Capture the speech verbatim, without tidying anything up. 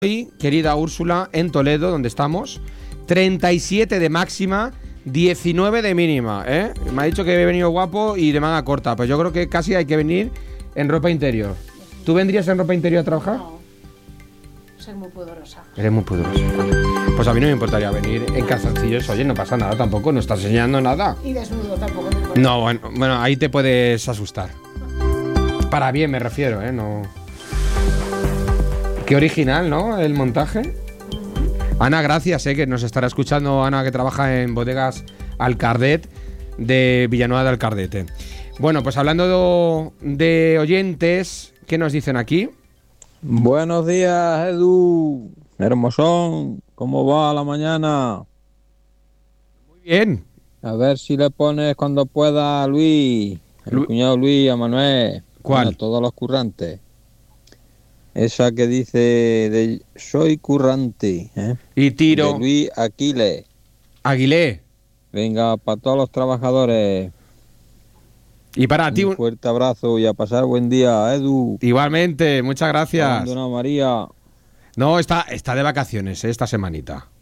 Hoy, querida Úrsula, en Toledo, donde estamos, treinta y siete de máxima, diecinueve de mínima, ¿eh? Me ha dicho que he venido guapo y de manga corta, pues yo creo que casi hay que venir en ropa interior. ¿Tú vendrías en ropa interior a trabajar? No, soy muy pudorosa. Eres muy pudorosa. Pues a mí no me importaría venir en calzoncillos. Oye, no pasa nada tampoco, no estás enseñando nada. Y desnudo tampoco me importa. No, bueno, bueno, ahí te puedes asustar. Para bien me refiero, ¿eh? No... Qué original, ¿no? El montaje. Uh-huh. Ana, gracias, ¿eh? Que nos estará escuchando Ana, que trabaja en Bodegas Alcardet de Villanueva de Alcardete. Bueno, pues hablando de, de oyentes, ¿qué nos dicen aquí? Buenos días, Edu. Hermosón, ¿cómo va la mañana? Muy bien. A ver si le pones cuando pueda a Luis, el Lu- cuñado Luis, a Manuel. ¿Cuál? A todos los currantes. Esa que dice de soy currante, ¿eh? Y tiro. De Luis Aquiles. Aguilé. Venga, para todos los trabajadores. Y para ti un fuerte abrazo y a pasar buen día, Edu. Igualmente, muchas gracias. Abandona María. No, está, está de vacaciones, ¿eh? Esta semanita.